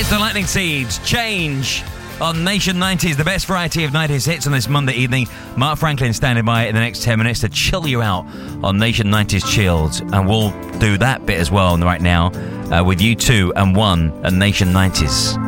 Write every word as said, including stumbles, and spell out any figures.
It's the Lightning Seeds. Change on Nation nineties, the best variety of nineties hits on this Monday evening. Mark Franklin standing by in the next ten minutes to chill you out on Nation nineties Chilled. And we'll do that bit as well right now uh, with U two and One and Nation nineties.